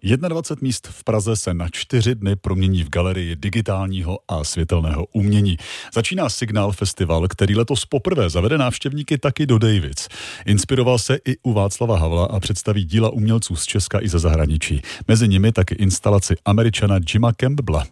21 míst v Praze se na 4 dny promění v galerii digitálního a světelného umění. Začíná Signál festival, který letos poprvé zavede návštěvníky taky do Davids. Inspiroval se i u Václava Havla a představí díla umělců z Česka i ze zahraničí. Mezi nimi taky instalaci Američana Jima Campbella.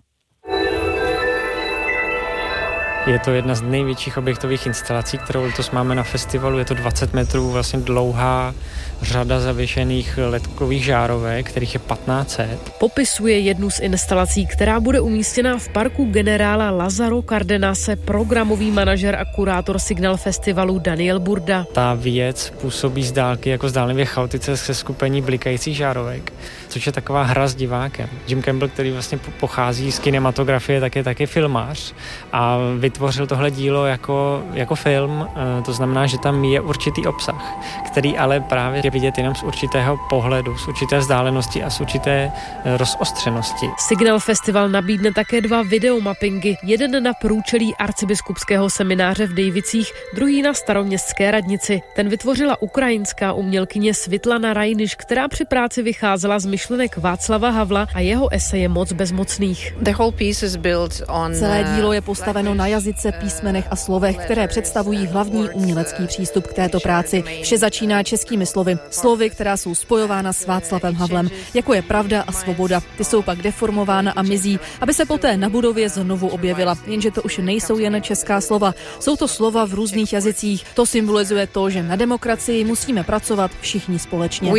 Je to jedna z největších objektových instalací, kterou letos máme na festivalu. Je to 20 metrů vlastně dlouhá řada zavěšených ledkových žárovek, kterých je 1500. Popisuje jednu z instalací, která bude umístěna v parku generála Lazaro Cardenase, programový manažer a kurátor Signál festivalu Daniel Burda. Ta věc působí z dálky jako zdánlivě chaotické seskupení blikajících žárovek, což je taková hra s divákem. Jim Campbell, který vlastně pochází z kinematografie, tak je taky filmář a vytvořil tohle dílo jako film, to znamená, že tam je určitý obsah, který ale právě je vidět jenom z určitého pohledu, z určité vzdálenosti a z určité rozostřenosti. Signál festival nabídne také 2 videomappingy, jeden na průčelí arcibiskupského semináře v Dejvicích, druhý na staroměstské radnici. Ten vytvořila ukrajinská umělkyně Svitlana Rajniš, která při práci vycházela z myšlenek Václava Havla a jeho eseje Moc bezmocných. Celé dílo je postaveno na jazyce, písmenech a slovech, které představují hlavní umělecký přístup k této práci. Vše začíná českými slovy, která jsou spojována s Václavem Havlem, jako je pravda a svoboda. Ty jsou pak deformována a mizí, aby se poté na budově znovu objevila. Jenže to už nejsou jen česká slova. Jsou to slova v různých jazycích. To symbolizuje to, že na demokracii musíme pracovat všichni společně.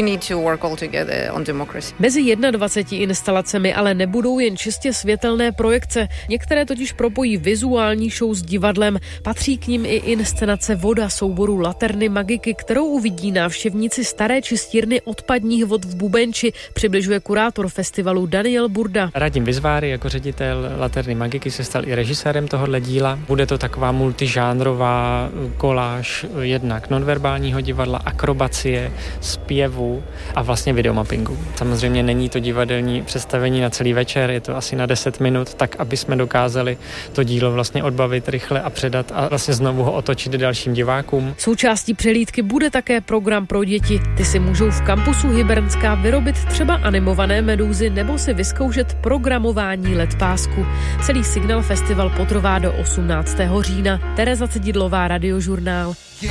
Mezi 21 instalacemi ale nebudou jen čistě světelné projekce. Některé totiž propojí vizuální show s divadlem. Patří k nim i inscenace Voda souboru Laterny Magiky, kterou uvidí návštěvníci staré čistírny odpadních vod v Bubenči, přibližuje kurátor festivalu Daniel Burda. Radim Vizváry jako ředitel Laterny Magiky se stal i režisérem tohohle díla. Bude to taková multižánrová koláž jednak nonverbálního divadla, akrobacie, zpěvu a vlastně videomappingu. Samozřejmě není to divadelní představení na celý večer, je to asi na 10 minut, tak aby jsme dokázali to dílo vlastně odbavit rychle a předat a vlastně znovu ho otočit dalším divákům. Součástí přehlídky bude také program pro děti. Ty si můžou v kampusu Hybernská vyrobit třeba animované medúzy nebo si vyzkoušet programování ledpásku. Celý Signál festival potrvá do 18. října. Tereza Cedidlová, Radiožurnál.